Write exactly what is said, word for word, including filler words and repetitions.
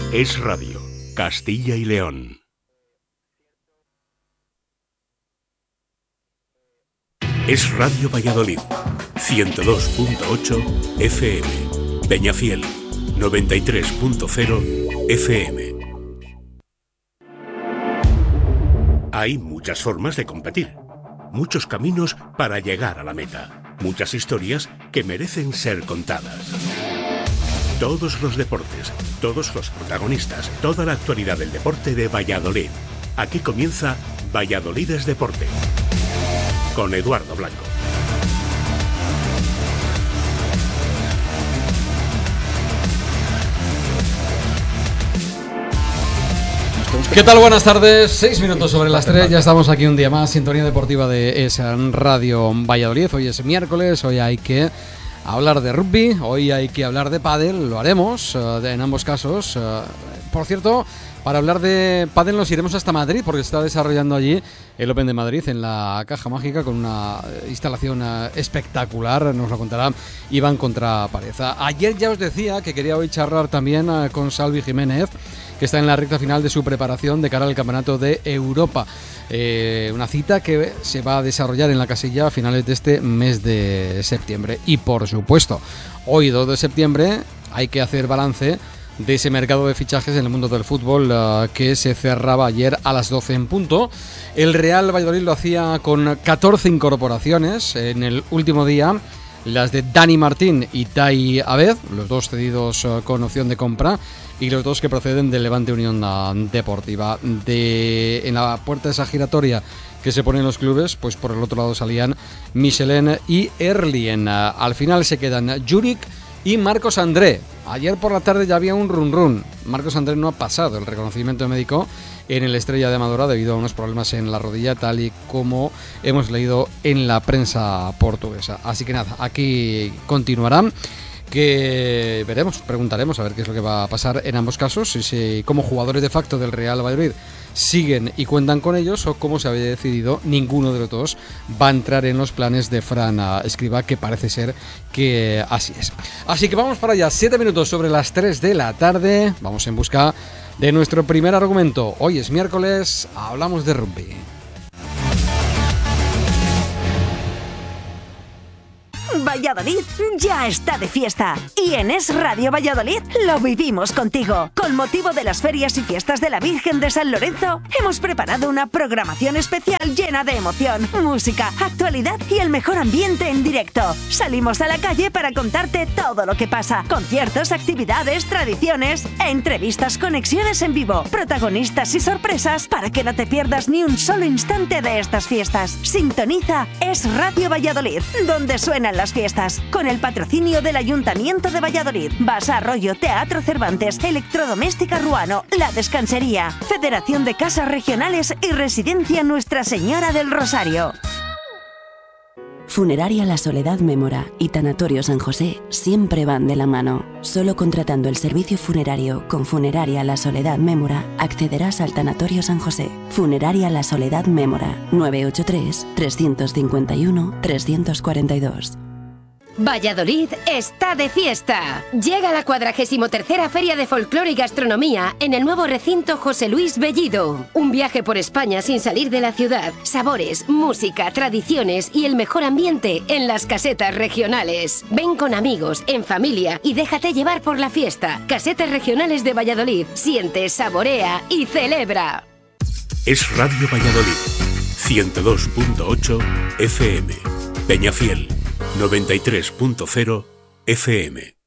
Es Radio, Castilla y León. Es Radio Valladolid, ciento dos punto ocho F M. Peñafiel, noventa y tres punto cero F M. Hay muchas formas de competir, muchos caminos para llegar a la meta, muchas historias que merecen ser contadas. Todos los deportes, todos los protagonistas, toda la actualidad del deporte de Valladolid. Aquí comienza Valladolid es Deporte, con Eduardo Blanco. ¿Qué tal? Buenas tardes, seis minutos sobre las tres, ya estamos aquí un día más, sintonía deportiva de Es Radio Valladolid. Hoy es miércoles, hoy hay que hablar de rugby, hoy hay que hablar de pádel, lo haremos uh, de, en ambos casos. Uh, por cierto, para hablar de pádel nos iremos hasta Madrid porque se está desarrollando allí el Open de Madrid en la Caja Mágica con una instalación uh, espectacular, nos lo contará Iván Contrapareza. Ayer ya os decía que quería hoy charlar también uh, con Salvi Jiménez, que está en la recta final de su preparación de cara al Campeonato de Europa. Eh, una cita que se va a desarrollar en la Casilla a finales de este mes de septiembre. Y por supuesto, hoy dos de septiembre hay que hacer balance de ese mercado de fichajes en el mundo del fútbol uh, que se cerraba ayer a las doce en punto. El Real Valladolid lo hacía con catorce incorporaciones en el último día. Las de Dani Martín y Tai Abed, los dos cedidos uh, con opción de compra, y los dos que proceden del Levante Unión Deportiva. De, en la puerta de esa giratoria que se ponen los clubes, pues por el otro lado salían Michelin y Erlien. Al final se quedan Juric y Marcos André. Ayer por la tarde ya había un run run. Marcos André no ha pasado el reconocimiento médico en el Estrella de Amadora debido a unos problemas en la rodilla, tal y como hemos leído en la prensa portuguesa. Así que nada, aquí continuarán, que veremos, preguntaremos a ver qué es lo que va a pasar en ambos casos, si, si como jugadores de facto del Real Valladolid siguen y cuentan con ellos, o como se había decidido, ninguno de los dos va a entrar en los planes de Fran Escribá, que parece ser que así es. Así que vamos para allá, siete minutos sobre las tres de la tarde, vamos en busca de nuestro primer argumento. Hoy es miércoles, hablamos de rugby. Valladolid ya está de fiesta y en Es Radio Valladolid lo vivimos contigo. Con motivo de las ferias y fiestas de la Virgen de San Lorenzo, hemos preparado una programación especial llena de emoción, música, actualidad y el mejor ambiente en directo. Salimos a la calle para contarte todo lo que pasa: conciertos, actividades, tradiciones, entrevistas, conexiones en vivo, protagonistas y sorpresas para que no te pierdas ni un solo instante de estas fiestas. Sintoniza Es Radio Valladolid, donde suenan las fiestas, con el patrocinio del Ayuntamiento de Valladolid, Basa Arroyo, Teatro Cervantes, Electrodoméstica Ruano, La Descansería, Federación de Casas Regionales y Residencia Nuestra Señora del Rosario. Funeraria La Soledad Mémora y Tanatorio San José siempre van de la mano. Solo contratando el servicio funerario con Funeraria La Soledad Mémora accederás al Tanatorio San José. Funeraria La Soledad Mémora, nueve ocho tres, tres cinco uno, tres cuatro dos. Valladolid está de fiesta. Llega la cuadragésimo tercera Feria de Folclore y Gastronomía en el nuevo recinto José Luis Bellido. Un viaje por España sin salir de la ciudad. Sabores, música, tradiciones y el mejor ambiente en las casetas regionales. Ven con amigos, en familia y déjate llevar por la fiesta. Casetas Regionales de Valladolid. Siente, saborea y celebra. Es Radio Valladolid, ciento dos punto ocho F M. Peñafiel, noventa y tres punto cero F M.